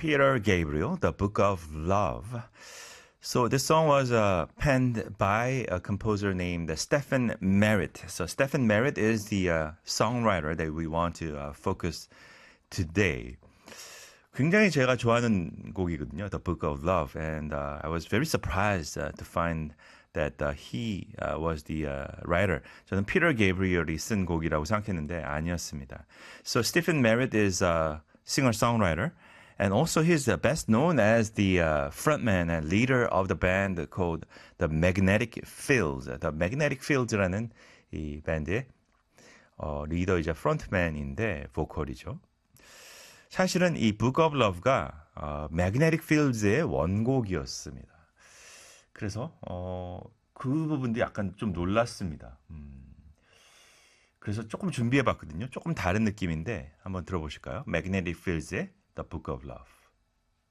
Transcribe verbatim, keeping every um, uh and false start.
Peter Gabriel, The Book of Love. So this song was uh, penned by a composer named Stephen Merritt. So Stephen Merritt is the uh, songwriter that we want to uh, focus today. 굉장히 제가 좋아하는 곡이거든요. The Book of Love. And uh, I was very surprised uh, to find that uh, he uh, was the uh, writer. 저는 Peter Gabriel이 쓴 곡이라고 생각했는데 아니었습니다. So Stephen Merritt is a singer-songwriter. And also he's best known as the uh, frontman and leader of the band called The Magnetic Fields. The Magnetic Fields라는 이 밴드의 어, 리더이자 프론트맨인데 보컬이죠. 사실은 이 Book of Love가 어, Magnetic Fields의 원곡이었습니다. 그래서 어, 그 부분도 약간 좀 놀랐습니다. 음, 그래서 조금 준비해봤거든요. 조금 다른 느낌인데 한번 들어보실까요? Magnetic Fields의 The Book of Love.